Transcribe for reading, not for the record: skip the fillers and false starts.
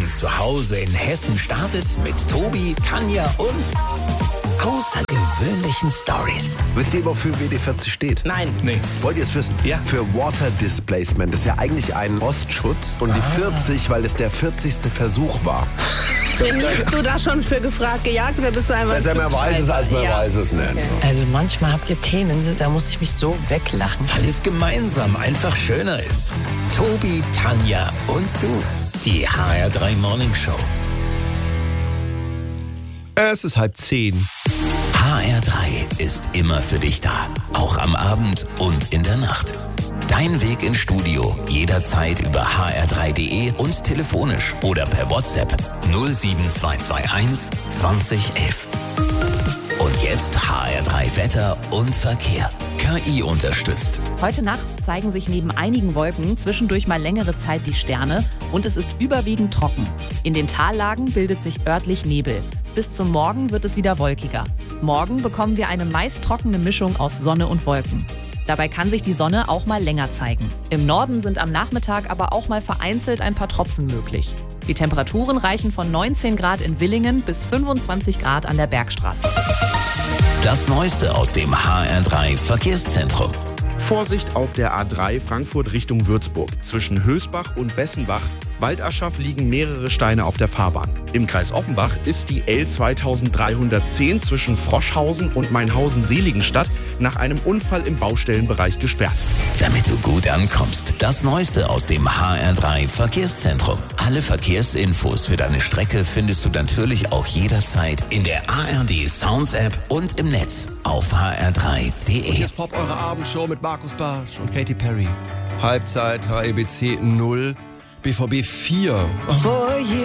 Morgen zu Hause in Hessen startet mit Tobi, Tanja und außergewöhnlichen Stories. Wisst ihr, wofür WD-40 steht? Nein. Nee. Wollt ihr es wissen? Ja. Für Water Displacement. Das ist ja eigentlich ein Rostschutz. Und die 40, weil es der 40. Versuch war. Trainierst du da schon für gefragt, gejagt oder bist du einfach Besser man weiß es, als man weiß es nicht. Okay. Also manchmal habt ihr Themen, da muss ich mich so weglachen. Weil es gemeinsam einfach schöner ist. Tobi, Tanja und du. Die HR3 Morning Show. Es ist 9:30. HR3 ist immer für dich da. Auch am Abend und in der Nacht. Dein Weg ins Studio jederzeit über hr3.de und telefonisch oder per WhatsApp 07221 2011. Und jetzt HR3 Wetter und Verkehr. KI unterstützt. Heute Nacht zeigen sich neben einigen Wolken zwischendurch mal längere Zeit die Sterne und es ist überwiegend trocken. In den Tallagen bildet sich örtlich Nebel. Bis zum Morgen wird es wieder wolkiger. Morgen bekommen wir eine meist trockene Mischung aus Sonne und Wolken. Dabei kann sich die Sonne auch mal länger zeigen. Im Norden sind am Nachmittag aber auch mal vereinzelt ein paar Tropfen möglich. Die Temperaturen reichen von 19 Grad in Villingen bis 25 Grad an der Bergstraße. Das Neueste aus dem HR3 Verkehrszentrum. Vorsicht auf der A3 Frankfurt Richtung Würzburg. Zwischen Hösbach und Bessenbach, Waldaschaf, liegen mehrere Steine auf der Fahrbahn. Im Kreis Offenbach ist die L 2310 zwischen Froschhausen und Mainhausen-Seligenstadt nach einem Unfall im Baustellenbereich gesperrt. Damit du gut ankommst. Das Neueste aus dem HR3 Verkehrszentrum. Alle Verkehrsinfos für deine Strecke findest du natürlich auch jederzeit in der ARD Sounds App und im Netz auf hr3.de. Jetzt Pop, eure Abendshow mit Markus Barsch und Katy Perry. Halbzeit, HEBC 0, BVB 4.